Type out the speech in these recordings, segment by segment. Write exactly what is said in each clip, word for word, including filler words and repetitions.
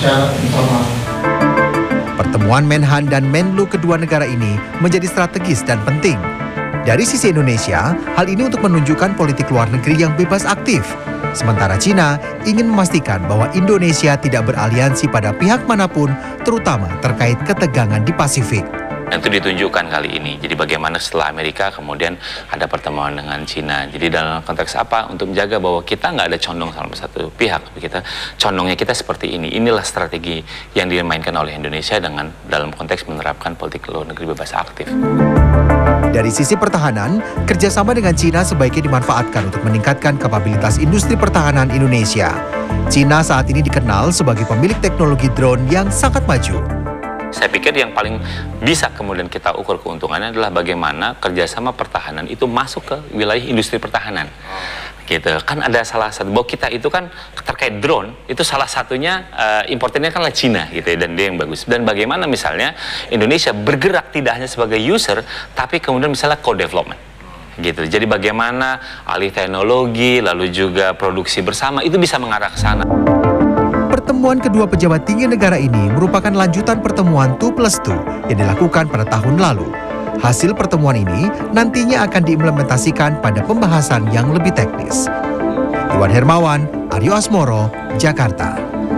secara informal. Pertemuan Menhan dan Menlu kedua negara ini menjadi strategis dan penting. Dari sisi Indonesia, hal ini untuk menunjukkan politik luar negeri yang bebas aktif. Sementara Cina ingin memastikan bahwa Indonesia tidak beraliansi pada pihak manapun, terutama terkait ketegangan di Pasifik. Dan itu ditunjukkan kali ini. Jadi bagaimana setelah Amerika kemudian ada pertemuan dengan Cina. Jadi dalam konteks apa? Untuk menjaga bahwa kita nggak ada condong sama satu pihak. Kita condongnya kita seperti ini. Inilah strategi yang dimainkan oleh Indonesia dengan dalam konteks menerapkan politik luar negeri bebas aktif. Dari sisi pertahanan, kerjasama dengan Cina sebaiknya dimanfaatkan untuk meningkatkan kapabilitas industri pertahanan Indonesia. Cina saat ini dikenal sebagai pemilik teknologi drone yang sangat maju. Saya pikir yang paling bisa kemudian kita ukur keuntungannya adalah bagaimana kerjasama pertahanan itu masuk ke wilayah industri pertahanan. Gitu kan ada salah satu bahwa kita itu kan terkait drone itu salah satunya uh, importernya kan lah Cina gitu ya, dan dia yang bagus. Dan bagaimana misalnya Indonesia bergerak tidak hanya sebagai user tapi kemudian misalnya co-development gitu. Jadi bagaimana alih teknologi lalu juga produksi bersama itu bisa mengarah ke sana. Pertemuan kedua pejabat tinggi negara ini merupakan lanjutan pertemuan two plus two yang dilakukan pada tahun lalu. Hasil pertemuan ini nantinya akan diimplementasikan pada pembahasan yang lebih teknis. Iwan Hermawan, Aryo Asmoro, Jakarta.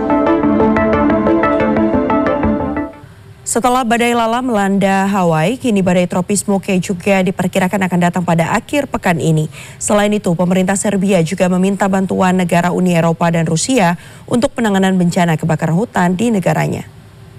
Setelah badai Lala melanda Hawaii, kini badai tropis Moke juga diperkirakan akan datang pada akhir pekan ini. Selain itu, pemerintah Serbia juga meminta bantuan negara Uni Eropa dan Rusia untuk penanganan bencana kebakaran hutan di negaranya.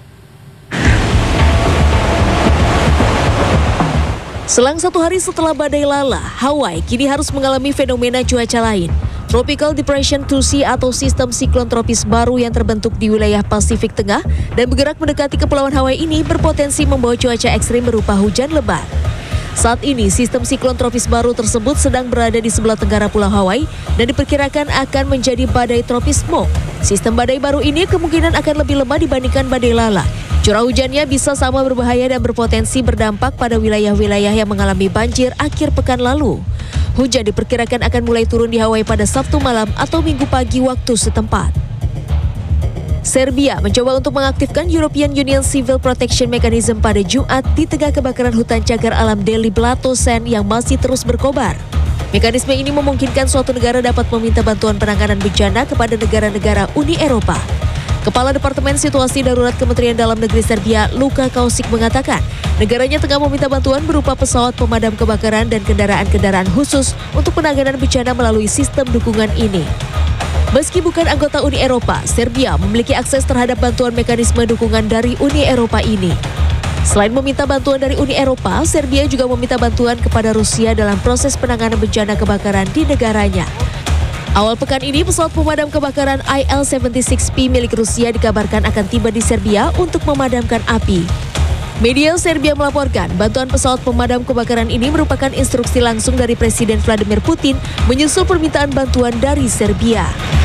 Selang satu hari setelah badai Lala, Hawaii kini harus mengalami fenomena cuaca lain. Tropical Depression two C atau sistem siklon tropis baru yang terbentuk di wilayah Pasifik Tengah dan bergerak mendekati Kepulauan Hawaii ini berpotensi membawa cuaca ekstrim berupa hujan lebat. Saat ini, sistem siklon tropis baru tersebut sedang berada di sebelah tenggara Pulau Hawaii dan diperkirakan akan menjadi badai tropis Moke. Sistem badai baru ini kemungkinan akan lebih lemah dibandingkan badai Lala. Curah hujannya bisa sama berbahaya dan berpotensi berdampak pada wilayah-wilayah yang mengalami banjir akhir pekan lalu. Hujan diperkirakan akan mulai turun di Hawaii pada Sabtu malam atau Minggu pagi waktu setempat. Serbia mencoba untuk mengaktifkan European Union Civil Protection Mechanism pada Jumat di tengah kebakaran hutan cagar alam Deli Blato Sen yang masih terus berkobar. Mekanisme ini memungkinkan suatu negara dapat meminta bantuan penanganan bencana kepada negara-negara Uni Eropa. Kepala Departemen Situasi Darurat Kementerian Dalam Negeri Serbia, Luka Kausic mengatakan, negaranya tengah meminta bantuan berupa pesawat pemadam kebakaran dan kendaraan-kendaraan khusus untuk penanganan bencana melalui sistem dukungan ini. Meski bukan anggota Uni Eropa, Serbia memiliki akses terhadap bantuan mekanisme dukungan dari Uni Eropa ini. Selain meminta bantuan dari Uni Eropa, Serbia juga meminta bantuan kepada Rusia dalam proses penanganan bencana kebakaran di negaranya. Awal pekan ini, pesawat pemadam kebakaran I L tujuh puluh enam P milik Rusia dikabarkan akan tiba di Serbia untuk memadamkan api. Media Serbia melaporkan bantuan pesawat pemadam kebakaran ini merupakan instruksi langsung dari Presiden Vladimir Putin menyusul permintaan bantuan dari Serbia.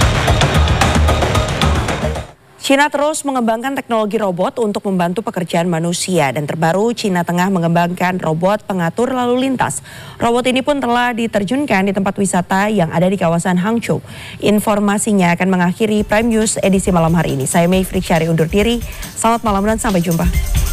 Cina terus mengembangkan teknologi robot untuk membantu pekerjaan manusia dan terbaru Cina tengah mengembangkan robot pengatur lalu lintas. Robot ini pun telah diterjunkan di tempat wisata yang ada di kawasan Hangzhou. Informasinya akan mengakhiri Prime News edisi malam hari ini. Saya Mayfri Syari undur diri. Selamat malam dan sampai jumpa.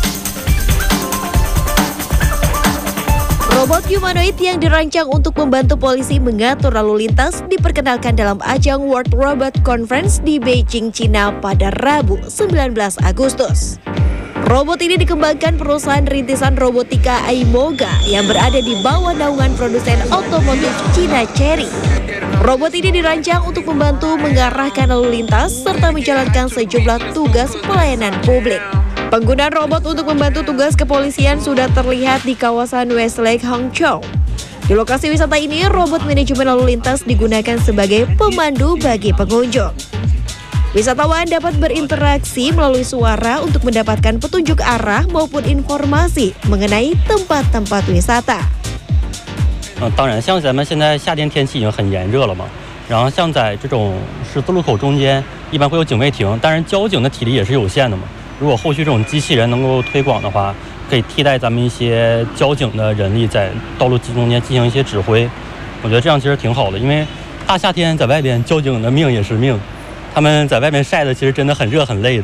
Robot humanoid yang dirancang untuk membantu polisi mengatur lalu lintas diperkenalkan dalam ajang World Robot Conference di Beijing, Cina pada Rabu sembilan belas Agustus. Robot ini dikembangkan perusahaan rintisan robotika Aimoga yang berada di bawah naungan produsen otomotif Cina Chery. Robot ini dirancang untuk membantu mengarahkan lalu lintas serta menjalankan sejumlah tugas pelayanan publik. Penggunaan robot untuk membantu tugas kepolisian sudah terlihat di kawasan Westlake Hangzhou. Di lokasi wisata ini, robot manajemen lalu lintas digunakan sebagai pemandu bagi pengunjung. Wisatawan dapat berinteraksi melalui suara untuk mendapatkan petunjuk arah maupun informasi mengenai tempat-tempat wisata. 当然，像咱们现在夏天天气已经很炎热了嘛，然后像在这种十字路口中间，一般会有警卫亭，当然交警的体力也是有限的嘛。如果后续这种机器人能够推广的话，可以替代咱们一些交警的人力在道路中间进行一些指挥。我觉得这样其实挺好的，因为大夏天在外边，交警的命也是命，他们在外面晒的其实真的很热很累的。